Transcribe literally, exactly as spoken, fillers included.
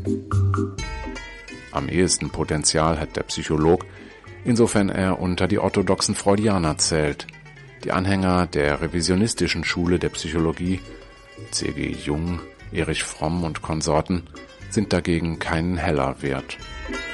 Am ehesten Potenzial hat der Psycholog, insofern er unter die orthodoxen Freudianer zählt. Die Anhänger der revisionistischen Schule der Psychologie, C G Jung, Erich Fromm und Konsorten, sind dagegen keinen Heller wert.